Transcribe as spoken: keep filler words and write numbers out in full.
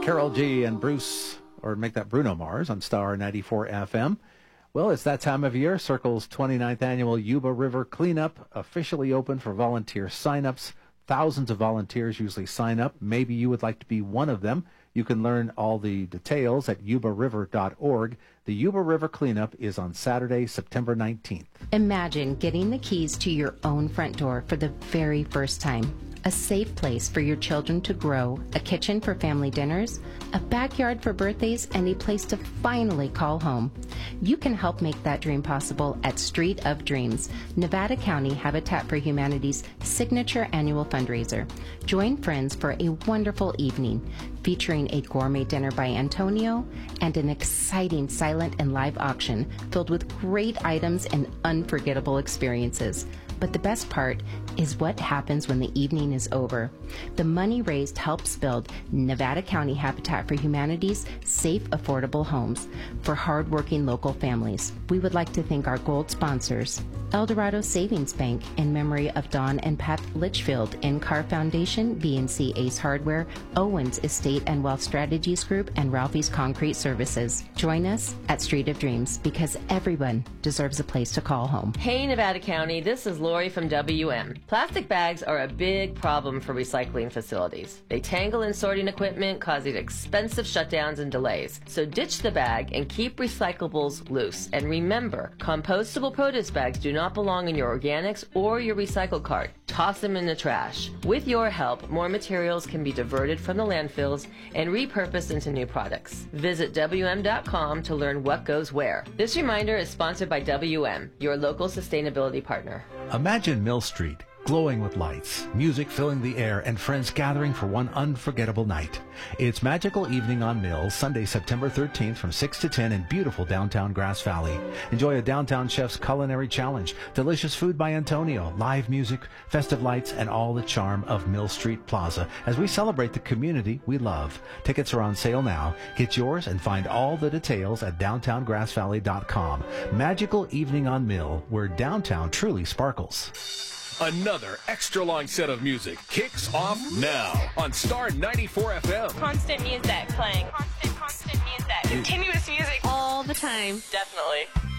Carol G and Bruce, or make that Bruno Mars on Star ninety-four F M. Well, it's that time of year. Circle's twenty-ninth annual Yuba River Cleanup officially open for volunteer sign-ups. Thousands of volunteers usually sign up. Maybe you would like to be one of them. You can learn all the details at yuba river dot org. The Yuba River Cleanup is on Saturday, September nineteenth. Imagine getting the keys to your own front door for the very first time. A safe place for your children to grow, a kitchen for family dinners, a backyard for birthdays, and a place to finally call home. You can help make that dream possible at Street of Dreams, Nevada County Habitat for Humanity's signature annual fundraiser. Join friends for a wonderful evening featuring a gourmet dinner by Antonio and an exciting silent and live auction filled with great items and unforgettable experiences. But the best part is what happens when the evening is over. The money raised helps build Nevada County Habitat for Humanity's safe, affordable homes for hardworking local families. We would like to thank our gold sponsors, Eldorado Savings Bank in memory of Don and Pat Litchfield, In-Car Foundation, B and C Ace Hardware, Owens Estate and Wealth Strategies Group, and Ralphie's Concrete Services. Join us at Street of Dreams because everyone deserves a place to call home. Hey, Nevada County, this is Lori from W M. Plastic bags are a big problem for recycling facilities. They tangle in sorting equipment, causing expensive shutdowns and delays. So ditch the bag and keep recyclables loose. And remember, compostable produce bags do not belong in your organics or your recycle cart. Toss them in the trash. With your help, more materials can be diverted from the landfills and repurposed into new products. Visit W M dot com to learn what goes where. This reminder is sponsored by W M, your local sustainability partner. Imagine Mill Street, glowing with lights, music filling the air, and friends gathering for one unforgettable night. It's Magical Evening on Mill, Sunday, September thirteenth from six to ten in beautiful downtown Grass Valley. Enjoy a downtown chef's culinary challenge, delicious food by Antonio, live music, festive lights, and all the charm of Mill Street Plaza as we celebrate the community we love. Tickets are on sale now. Get yours and find all the details at downtown grass valley dot com. Magical Evening on Mill, where downtown truly sparkles. Another extra long set of music kicks off now on Star ninety-four F M. Constant music playing. Constant, constant music. Continuous music. All the time. Definitely.